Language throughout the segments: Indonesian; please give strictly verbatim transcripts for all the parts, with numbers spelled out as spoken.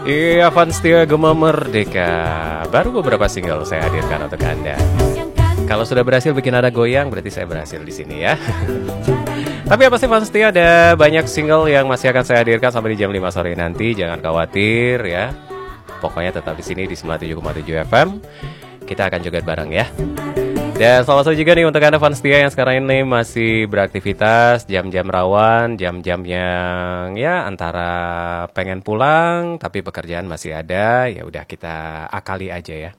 Iya, fans setia Gema Merdeka. Baru beberapa single saya hadirkan untuk Anda. Kalau sudah berhasil bikin ada goyang, berarti saya berhasil di sini ya. Tapi apa sih fans setia, ada banyak single yang masih akan saya hadirkan sampai di jam lima sore nanti. Jangan khawatir ya. Pokoknya tetap di sini di sembilan puluh tujuh koma tujuh F M. Kita akan joget bareng ya. Dan selamat sore juga nih untuk Anda fans setia yang sekarang ini masih beraktivitas, jam-jam rawan, jam-jam yang ya antara pengen pulang tapi pekerjaan masih ada. Ya udah kita akali aja ya.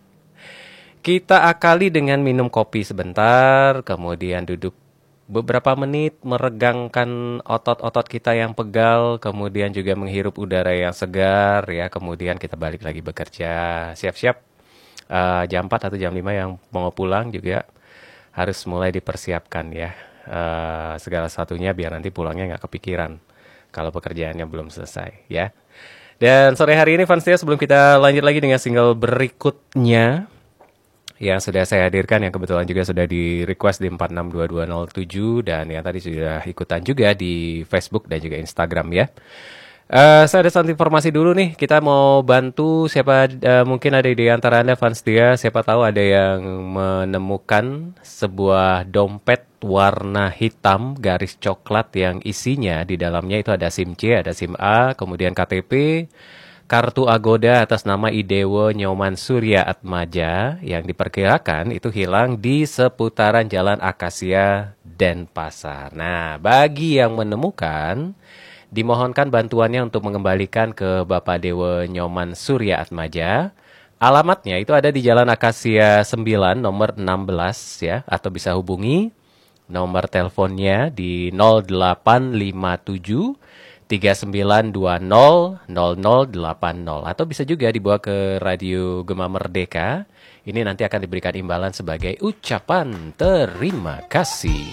Kita akali dengan minum kopi sebentar, kemudian duduk beberapa menit meregangkan otot-otot kita yang pegal, kemudian juga menghirup udara yang segar ya, kemudian kita balik lagi bekerja. Siap-siap. Uh, jam empat atau jam lima yang mau pulang juga harus mulai dipersiapkan ya, uh, segala satunya biar nanti pulangnya nggak kepikiran kalau pekerjaannya belum selesai ya. Dan sore hari ini fans setia, sebelum kita lanjut lagi dengan single berikutnya yang sudah saya hadirkan, yang kebetulan juga sudah di request di empat enam dua dua nol tujuh dan yang tadi sudah ikutan juga di Facebook dan juga Instagram ya. Uh, saya ada satu informasi dulu nih. Kita mau bantu siapa, uh, mungkin ada di antara Anda fans dia, siapa tahu ada yang menemukan sebuah dompet warna hitam garis coklat yang isinya di dalamnya itu ada SIM C, ada SIM A, kemudian K T P, kartu Agoda atas nama Idewo Nyoman Surya Atmaja yang diperkirakan itu hilang di seputaran Jalan Akasia Denpasar. Nah, bagi yang menemukan, dimohonkan bantuannya untuk mengembalikan ke Bapak Dewo Nyoman Surya Atmaja. Alamatnya itu ada di Jalan Akasia sembilan nomor enam belas ya, atau bisa hubungi nomor teleponnya di nol delapan lima tujuh tiga sembilan dua nol nol nol delapan nol, atau bisa juga dibawa ke Radio Gema Merdeka. Ini nanti akan diberikan imbalan sebagai ucapan terima kasih.